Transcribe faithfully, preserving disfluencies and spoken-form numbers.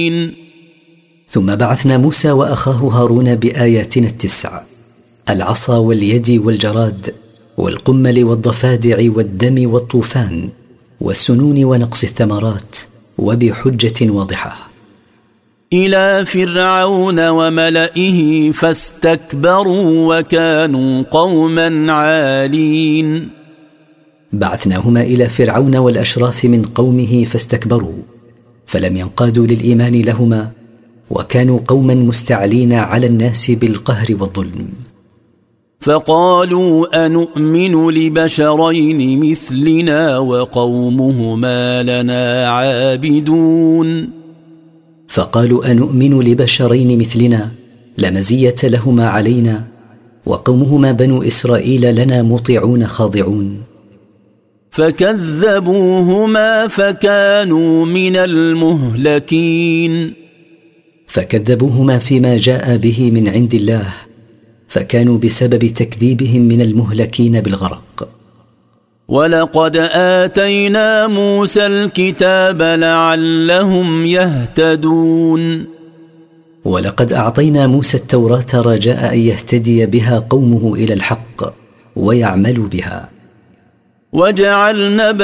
ثم بعثنا موسى وأخاه هارون بآياتنا التسع: العصا واليد والجراد والقمل والضفادع والدم والطوفان والسنون ونقص الثمرات، وبحجة واضحة، إلى فرعون وملئه فاستكبروا وكانوا قوما عالين. بعثناهما إلى فرعون والأشراف من قومه فاستكبروا، فلم ينقادوا للإيمان لهما، وكانوا قوما مستعلين على الناس بالقهر والظلم. فقالوا أنؤمن لبشرين مثلنا وقومهما لنا عابدون. فقالوا أنؤمن لبشرين مثلنا لا مزية لهما علينا، وقومهما بنو إسرائيل لنا مطيعون خاضعون. فكذبوهما فكانوا من المهلكين. فكذبوهما فيما جاء به من عند الله، فكانوا بسبب تكذيبهم من المهلكين بالغرق. ولقد آتينا موسى الكتاب لعلهم يهتدون. ولقد أعطينا موسى التوراة رجاء أن يهتدي بها قومه إلى الحق ويعملوا بها. وجعلنا